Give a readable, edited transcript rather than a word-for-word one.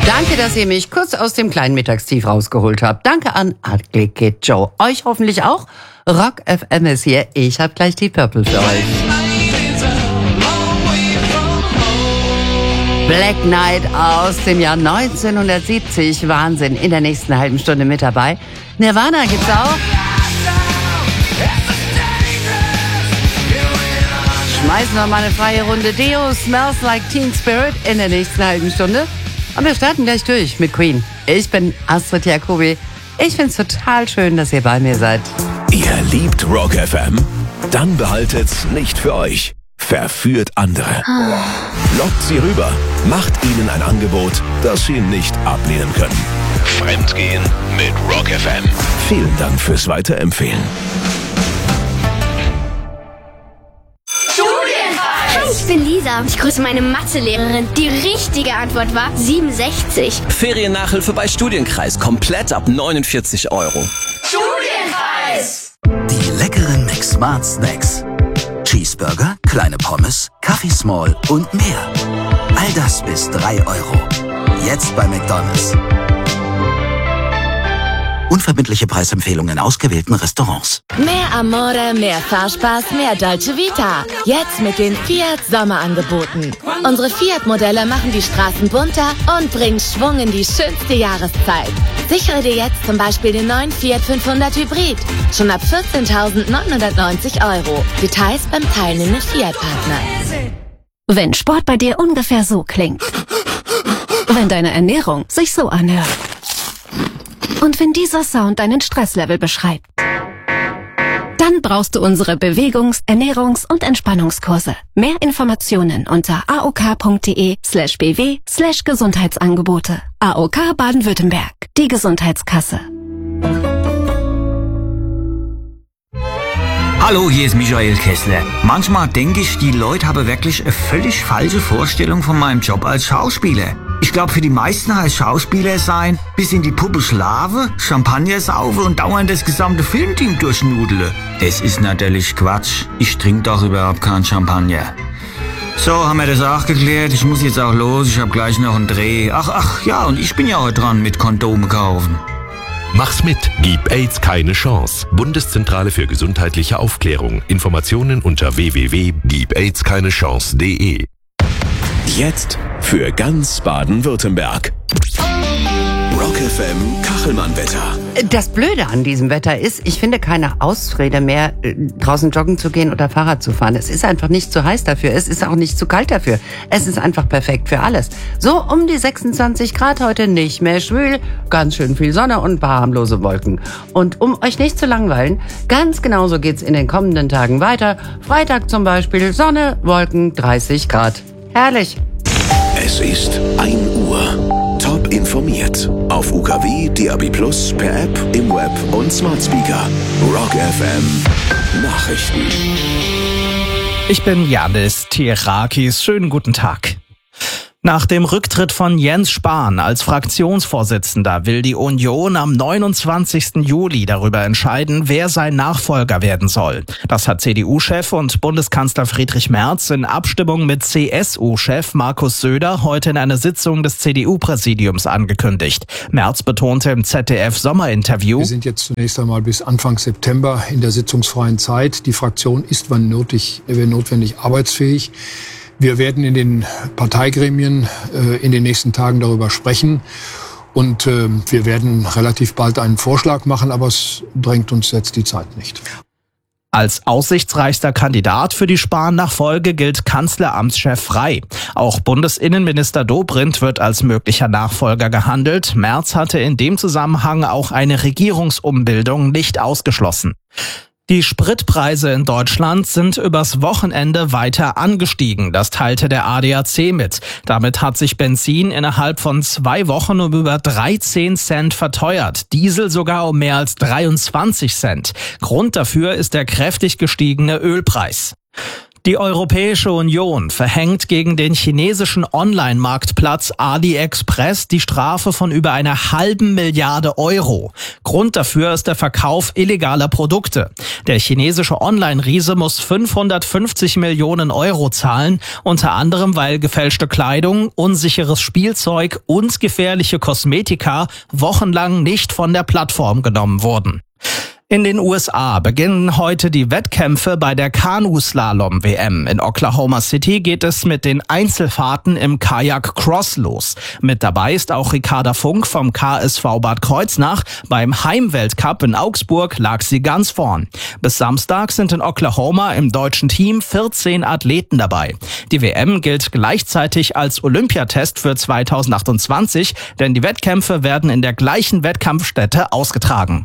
Danke, dass ihr mich kurz aus dem kleinen Mittagstief rausgeholt habt. Danke an Ugly Kid Joe. Euch hoffentlich auch. Rock FM ist hier. Ich hab gleich die Purple für euch. Black Knight aus dem Jahr 1970. Wahnsinn. In der nächsten halben Stunde mit dabei. Nirvana gibt's auch. Schmeißen wir mal eine freie Runde. Deo, Smells Like Teen Spirit in der nächsten halben Stunde. Und wir starten gleich durch mit Queen. Ich bin Astrid Jacobi. Ich find's total schön, dass ihr bei mir seid. Ihr liebt Rock FM? Dann behaltet's nicht für euch. Verführt andere. Lockt sie rüber. Macht ihnen ein Angebot, das sie nicht ablehnen können. Fremdgehen mit Rock FM. Vielen Dank fürs Weiterempfehlen. Ich bin Lisa. Ich grüße meine Mathelehrerin. Die richtige Antwort war 67. Feriennachhilfe bei Studienkreis. Komplett ab 49 €. Studienpreis! Die leckeren McSmart Snacks. Cheeseburger, kleine Pommes, Kaffee Small und mehr. All das bis 3 €. Jetzt bei McDonald's. Unverbindliche Preisempfehlungen in ausgewählten Restaurants. Mehr Amore, mehr Fahrspaß, mehr Dolce Vita. Jetzt mit den Fiat Sommerangeboten. Unsere Fiat-Modelle machen die Straßen bunter und bringen Schwung in die schönste Jahreszeit. Sichere dir jetzt zum Beispiel den neuen Fiat 500 Hybrid. Schon ab 14.990 €. Details beim teilnehmenden Fiat-Partner. Wenn Sport bei dir ungefähr so klingt. Wenn deine Ernährung sich so anhört. Und wenn dieser Sound deinen Stresslevel beschreibt, dann brauchst du unsere Bewegungs-, Ernährungs- und Entspannungskurse. Mehr Informationen unter aok.de/bw/Gesundheitsangebote. AOK Baden-Württemberg, die Gesundheitskasse. Hallo, hier ist Michael Kessler. Manchmal denke ich, die Leute haben wirklich eine völlig falsche Vorstellung von meinem Job als Schauspieler. Ich glaube, für die meisten heißt Schauspieler sein, bis in die Puppe schlafen, Champagner saufen und dauernd das gesamte Filmteam durchnudeln. Das ist natürlich Quatsch. Ich trinke doch überhaupt keinen Champagner. So, haben wir das auch geklärt. Ich muss jetzt auch los. Ich habe gleich noch einen Dreh. Ach ja, und ich bin ja heute dran mit Kondome kaufen. Mach's mit. Gib AIDS keine Chance. Bundeszentrale für gesundheitliche Aufklärung. Informationen unter www.gibaidskeinechance.de. Jetzt für ganz Baden-Württemberg. Rock FM Kachelmann-Wetter. Das Blöde an diesem Wetter ist, ich finde keine Ausrede mehr, draußen joggen zu gehen oder Fahrrad zu fahren. Es ist einfach nicht zu heiß dafür. Es ist auch nicht zu kalt dafür. Es ist einfach perfekt für alles. So um die 26 Grad heute, nicht mehr schwül, ganz schön viel Sonne und ein paar harmlose Wolken. Und um euch nicht zu langweilen, ganz genauso geht's in den kommenden Tagen weiter. Freitag zum Beispiel Sonne, Wolken, 30 Grad. Herrlich. Es ist 1 Uhr. Top informiert. Auf UKW, DAB+, per App, im Web und Smart Speaker. Rock FM Nachrichten. Ich bin Janis Tierakis. Schönen guten Tag. Nach dem Rücktritt von Jens Spahn als Fraktionsvorsitzender will die Union am 29. Juli darüber entscheiden, wer sein Nachfolger werden soll. Das hat CDU-Chef und Bundeskanzler Friedrich Merz in Abstimmung mit CSU-Chef Markus Söder heute in einer Sitzung des CDU-Präsidiums angekündigt. Merz betonte im ZDF-Sommerinterview: Wir sind jetzt zunächst einmal bis Anfang September in der sitzungsfreien Zeit. Die Fraktion ist, wenn notwendig, arbeitsfähig. Wir werden in den Parteigremien in den nächsten Tagen darüber sprechen und wir werden relativ bald einen Vorschlag machen, aber es drängt uns jetzt die Zeit nicht. Als aussichtsreichster Kandidat für die Spahn-Nachfolge gilt Kanzleramtschef Frey. Auch Bundesinnenminister Dobrindt wird als möglicher Nachfolger gehandelt. Merz hatte in dem Zusammenhang auch eine Regierungsumbildung nicht ausgeschlossen. Die Spritpreise in Deutschland sind übers Wochenende weiter angestiegen. Das teilte der ADAC mit. Damit hat sich Benzin innerhalb von 2 Wochen um über 13 Cent verteuert. Diesel sogar um mehr als 23 Cent. Grund dafür ist der kräftig gestiegene Ölpreis. Die Europäische Union verhängt gegen den chinesischen Online-Marktplatz AliExpress die Strafe von über 1,5 Milliarde Euro. Grund dafür ist der Verkauf illegaler Produkte. Der chinesische Online-Riese muss 550 Millionen Euro zahlen, unter anderem weil gefälschte Kleidung, unsicheres Spielzeug und gefährliche Kosmetika wochenlang nicht von der Plattform genommen wurden. In den USA beginnen heute die Wettkämpfe bei der Kanuslalom-WM. In Oklahoma City geht es mit den Einzelfahrten im Kajak-Cross los. Mit dabei ist auch Ricarda Funk vom KSV Bad Kreuznach. Beim Heimweltcup in Augsburg lag sie ganz vorn. Bis Samstag sind in Oklahoma im deutschen Team 14 Athleten dabei. Die WM gilt gleichzeitig als Olympiatest für 2028, denn die Wettkämpfe werden in der gleichen Wettkampfstätte ausgetragen.